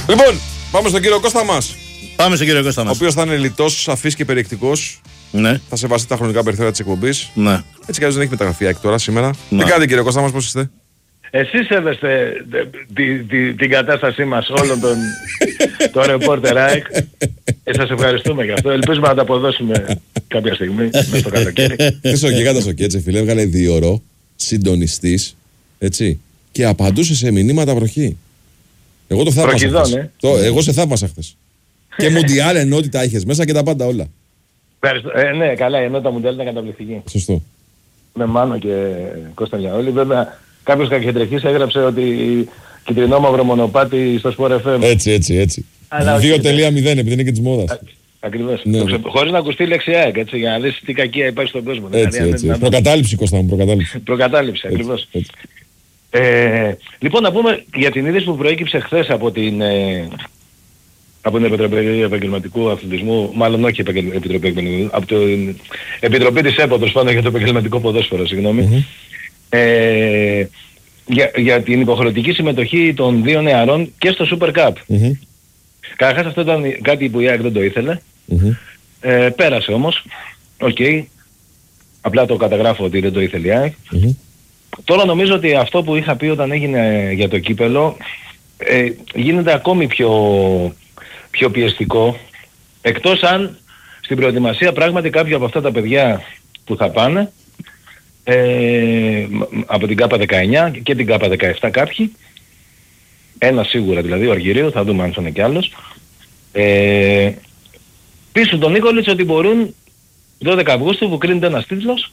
Λοιπόν, πάμε στον κύριο Κώστα μας. Πάμε στον κύριο Κώστα μας. Ο οποίος θα είναι λιτός, σαφής και περιεκτικός. Ναι. Θα σεβαστεί τα χρονικά περιθώρια της εκπομπής. Ναι. Έτσι κι αλλιώς δεν έχει μεταγραφεί ΑΕΚ τώρα σήμερα. Ναι. Τι κάνετε κύριε Κώστα μας, πώς είστε? Εσείς σέβεστε την κατάστασή μας όλων των ρεπόρτερ ΑΕΚ. Σας ευχαριστούμε για αυτό. Ελπίζουμε να τα αποδώσουμε κάποια στιγμή μέσα στο καλοκαίρι. Τι σοκεκάτα στο κέτσε φίλε, έβγαλε διορό, συντονιστής, έτσι, και απαντούσε σε μηνύματα βροχή. Εγώ το θαύμασα χθες. Εγώ σε θαύμασα χθες. Και μουντιάλ ενότητα είχες μέσα και τα πάντα όλα. Ναι, καλά, η ενότητα μουντιάλ ήταν καταπληκτική. Σωστό. Με Μάνο και Κώστα Λιαόλη. Βέβαια, κάποιος κακεντρεχής έγραψε ότι κυτρινό μαύρο μονοπάτι στο Sport FM. Έτσι. 2.0 επειδή είναι και της μόδας. Ακριβώς. Ναι. Χωρίς να ακουστεί λέξη ΑΕΚ, έτσι, για να δεις τι κακία υπάρχει στον κόσμο. Έτσι. Προκατάληψη, Κώστα μου, προκατάληψη. Προκατάληψη, ακριβώς. Έτσι. Λοιπόν, να πούμε για την είδηση που προέκυψε χθες από την Επιτροπή Επαγγελματικού Αθλητισμού, μάλλον όχι Επιτροπή Επαγγελματικού, από την Επιτροπή της ΕΠΟ, τέλος πάντων, για το επαγγελματικό ποδόσφαιρο, συγγνώμη. Για την υποχρεωτική συμμετοχή των δύο νεαρών και στο Super Cup. Καταρχάς αυτό ήταν κάτι που η ΑΕΚ δεν το ήθελε. Πέρασε όμως. Οκ. Απλά το καταγράφω ότι δεν το ήθελε η ΑΕΚ. Τώρα νομίζω ότι αυτό που είχα πει όταν έγινε για το κύπελο γίνεται ακόμη πιο πιεστικό, εκτός αν στην προετοιμασία πράγματι κάποιο από αυτά τα παιδιά που θα πάνε από την ΚΑΠΑ 19 και την ΚΑΠΑ 17 κάποιοι, ένα σίγουρα δηλαδή, ο Αργυρίου, θα δούμε αν θα είναι κι άλλος, πείσουν τον Νίκολιτς ότι μπορούν 12 Αυγούστου που κρίνεται ένας τίτλος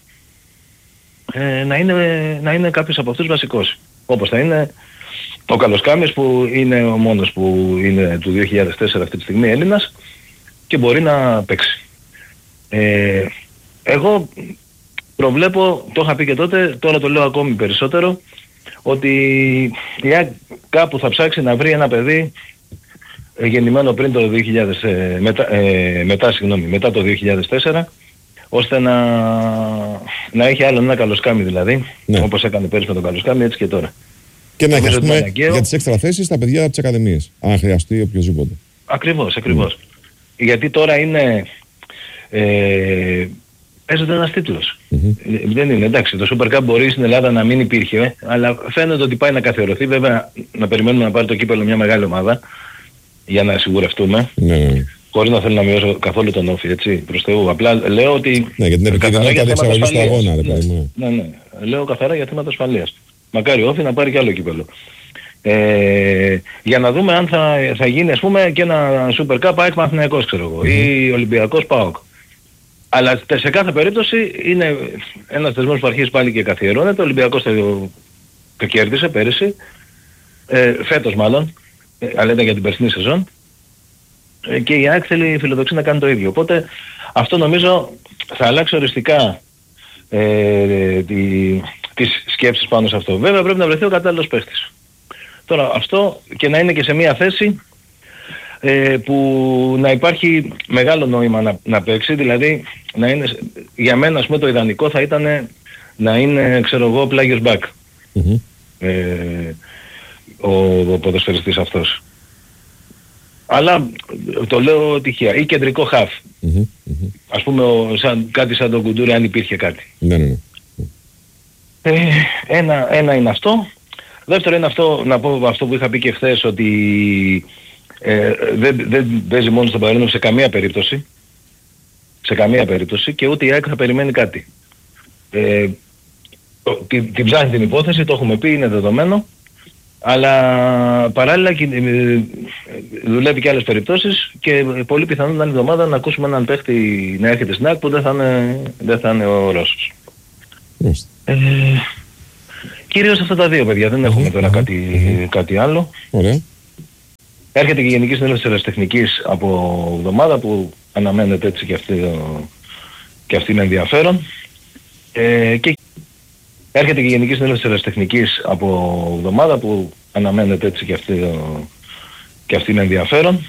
να είναι κάποιος από αυτούς βασικός. Όπως θα είναι ο Καλοσκάμης που είναι ο μόνος που είναι του 2004 αυτή τη στιγμή Έλληνας και μπορεί να παίξει. Εγώ προβλέπω, το είχα πει και τότε, τώρα το λέω ακόμη περισσότερο, ότι η ΑΕΚ κάπου θα ψάξει να βρει ένα παιδί γεννημένο πριν το 2000, μετά το 2004, ώστε να έχει άλλο ένα Καλοσκάμι δηλαδή, όπως έκανε πέρυσι με τον Καλοσκάμι, έτσι και τώρα. Και να έχει για τις έξτρα θέσεις τα παιδιά από τις ακαδημίες, αν χρειαστεί οποιοδήποτε. Ακριβώς. Γιατί τώρα είναι... παίζεται ένας τίτλος. Δεν είναι, εντάξει, το Super Cup μπορεί στην Ελλάδα να μην υπήρχε, αλλά φαίνεται ότι πάει να καθιερωθεί. Βέβαια, να περιμένουμε να πάρει το κύπελλο μια μεγάλη ομάδα, για να σιγουρευτούμε. Χωρίς να θέλω να μειώσω καθόλου τον όφη, έτσι, προς Θεού. Απλά λέω ότι... Ναι, για την επικίνδυνοτητα διεξαγωγής του αγώνα, Ναι. Λέω καθαρά για θέματα ασφαλείας. Μακάρι ο όφη να πάρει κι άλλο κύπελλο. Για να δούμε αν θα γίνει, ας πούμε, και ένα Super Cup ΑΕΚ Παναθηναϊκός, ξέρω εγώ, ή Ολυμπιακός ΠΑΟΚ. Αλλά σε κάθε περίπτωση είναι ένας θεσμός που αρχίζει πάλι και καθιερώνεται. Ο Ολυμπιακός το κέρδισε πέρυσι, φέτος μάλλον, αλλά ήταν για την περσινή σεζόν. Και η ΑΕΚ θέλει φιλοδοξία να κάνει το ίδιο. Οπότε αυτό νομίζω θα αλλάξει οριστικά τις σκέψεις πάνω σε αυτό. Βέβαια πρέπει να βρεθεί ο κατάλληλος παίχτης. Τώρα αυτό και να είναι και σε μια θέση που να υπάρχει μεγάλο νόημα να παίξει, δηλαδή να είναι, για μένα ας πούμε το ιδανικό θα ήταν να είναι, ξέρω εγώ, πλάγιος back ο ποδοσφαιριστής αυτός. Αλλά το λέω τυχαία, ή κεντρικό half. Ας πούμε κάτι σαν τον Κουντούρη, αν υπήρχε κάτι. Ναι. Ένα είναι αυτό. Δεύτερο είναι αυτό, να πω αυτό που είχα πει και χθες, ότι δεν παίζει μόνο στον Παρένο σε καμία περίπτωση. Σε καμία περίπτωση, και ούτε η ΑΕΚ θα περιμένει κάτι. Την ψάχνει την υπόθεση, το έχουμε πει, είναι δεδομένο. Αλλά παράλληλα δουλεύει και άλλες περιπτώσεις και πολύ πιθανόν την άλλη εβδομάδα να ακούσουμε έναν παίχτη να έρχεται στην ΑΕΚ που δεν θα είναι ο Ρώσος. Κυρίως αυτά τα δύο παιδιά, δεν έχουμε τώρα κάτι άλλο. Ωραία. Έρχεται και η Γενική Συνέλευση της Ερασιτεχνικής από εβδομάδα που αναμένεται έτσι και αυτή είναι ενδιαφέρον. Και έρχεται και η Γενική Συνέλευση της Ερασιτεχνικής από εβδομάδα που αναμένεται έτσι και αυτή είναι ενδιαφέρον.